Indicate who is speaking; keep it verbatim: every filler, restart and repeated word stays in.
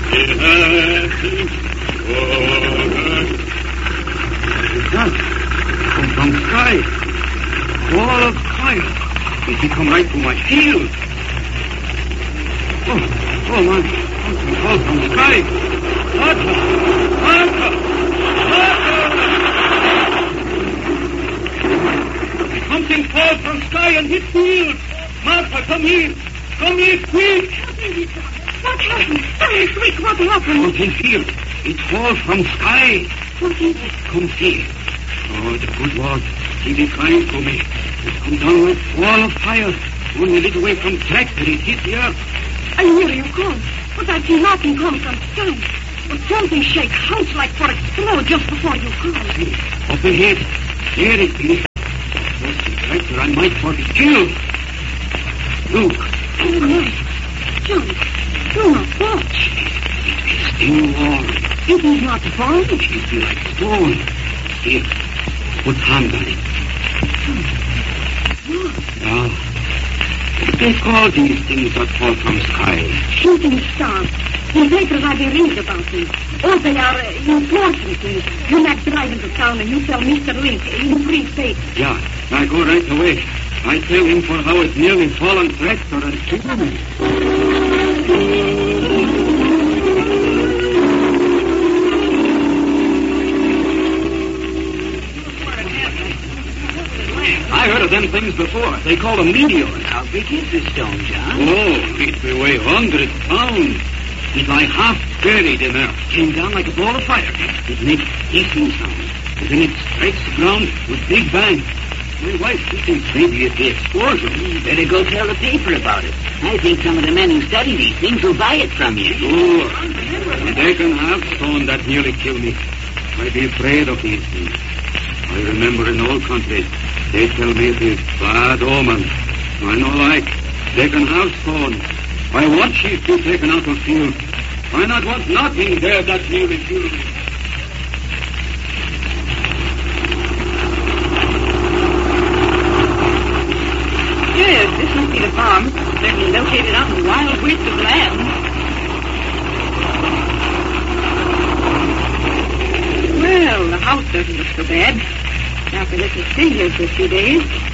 Speaker 1: Come from sky. Wall of fire. Did he come right to my field? Oh, oh, man. Something falls from sky. Martha! Martha! Martha! Something falls from sky and hit field. Martha, come here. Come here, quick.
Speaker 2: What happened? Hurry, quick, what happened?
Speaker 1: Something field. It falls from sky.
Speaker 2: What is it?
Speaker 1: Come see. Oh, the good Lord. He be kind to me. It come down like wall of fire. Only a little way from track that it hit the earth.
Speaker 2: I hear you call, but I see nothing come from sky. But something shake, house like for explode just before you call.
Speaker 1: See, up ahead. There it be. That's the tractor I might for the kill. Look.
Speaker 2: Oh, no. John, do not watch.
Speaker 1: It be still warm.
Speaker 2: It is not falling.
Speaker 1: It be like stone. Here, put hand on it. Now, what they call these things that fall from sky?
Speaker 2: Shooting stars. The papers I be read about them. Or they are uh, important things. You not drive into town and you tell Mister Link in free state.
Speaker 1: Yeah, I go right away. I tell him for how it nearly fallen tractor and killed me. I heard of them things before. They call them meteors.
Speaker 3: How big is this stone, John?
Speaker 1: Oh, it will weigh hundred pounds. It lie half buried in earth. Came down like a ball of fire. It makes hissing sounds. And then it strikes the ground with big bang. My wife, she thinks maybe it's the explosion.
Speaker 3: You better go tell the paper about it. I think some of the men who study these things will buy it from you.
Speaker 1: Sure. And they can have stone that nearly killed me. I be afraid of these things. I remember in old countries, they tell me it is bad omen. I know like, they can have stone. I want sheep to be taken out of field. I not want nothing there that nearly killed me.
Speaker 2: Yes, this must be the farm. Certainly located on the wild waste of land. Well, the house doesn't look so bad. After letting us stay here for a few days.